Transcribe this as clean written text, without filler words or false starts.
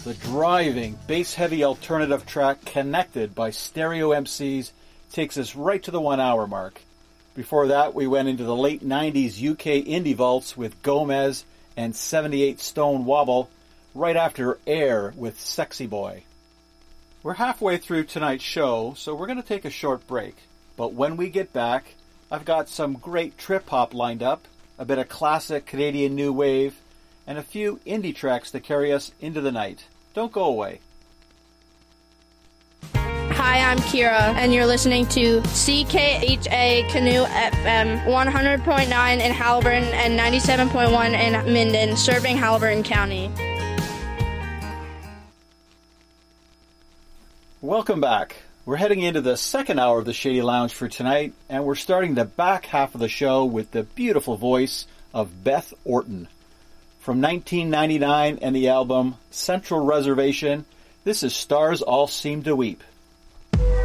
The driving, bass-heavy alternative track Connected by Stereo MCs takes us right to the 1 hour mark. Before that, we went into the late 90s UK indie vaults with Gomez and 78 Stone Wobble, right after Air with Sexy Boy. We're halfway through tonight's show, so we're going to take a short break. But when we get back, I've got some great trip-hop lined up, a bit of classic Canadian new wave, and a few indie tracks to carry us into the night. Don't go away. Hi, I'm Kira, and you're listening to CKHA Canoe FM 100.9 in Haliburton and 97.1 in Minden, serving Haliburton County. Welcome back. We're heading into the second hour of the Shady Lounge for tonight, and we're starting the back half of the show with the beautiful voice of Beth Orton. From 1999 and the album Central Reservation, this is Stars All Seem to Weep.